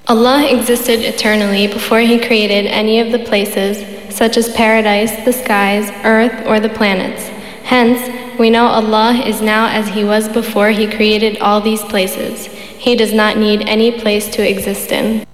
Allah existed eternally before He created any of the places, such as paradise, the skies, earth, or the planets. Hence, we know Allah is now as He was before He created all these places. He does not need any place to exist in.